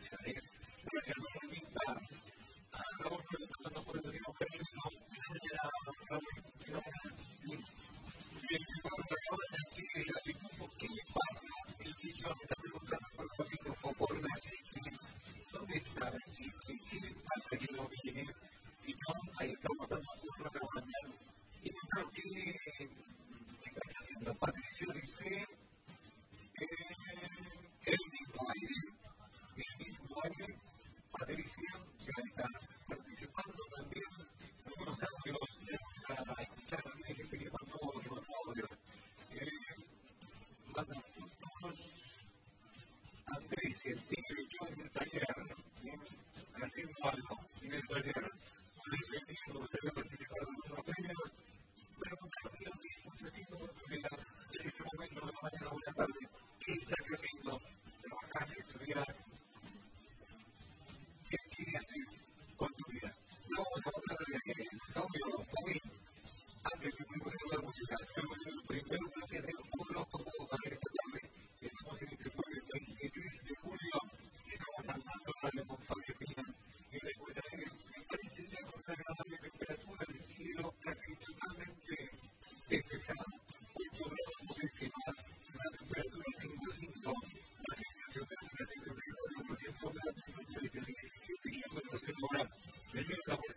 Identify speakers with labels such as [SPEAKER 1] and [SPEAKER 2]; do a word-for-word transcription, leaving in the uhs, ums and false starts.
[SPEAKER 1] vacaciones, pero ya no me invita a la otra, no puedo decir un camino, sí. Y el tipo de la hora de Chile, le dijo, ¿qué le pasa? El bicho me está preguntando por lo que fue por la psique. ¿Dónde está la psique? ¿Qué le pasa que no viene? Y yo ahí estaba botando por la mañana. Y yo creo que ¿qué estás haciendo? Patricio dice el mismo aire, el mismo aire. Patricia, ya estás participando también. Algunos audios, vamos a escuchar a la gente que mandó los audios. Mandan fotos. Andrés, el tigre, yo en el taller, haciendo algo en el taller. Por eso el tigre me gustaría participar de algunos premios. Pero nunca lo quiero que estás haciendo en este momento de la mañana o de la tarde. ¿Qué estás haciendo? ¿Trabajas, estudias? ¿Qué, ¿Qué haces con tu vida? No vamos a hablar de los audios, hoy, antes de que empecemos la música, el primer bloque del horóscopo para esta tarde. Estamos en este jueves veintitrés de julio, estamos hablando de con Fabio Pina, y recuerda que en París se llama una agradable temperatura del cielo casi totalmente despejado, ocho grados décimas, la temperatura cinco punto cinco, la sensación de la cincuenta y cuatro por ciento de la temperatura de diecisiete kilómetros en hora, el cielo está por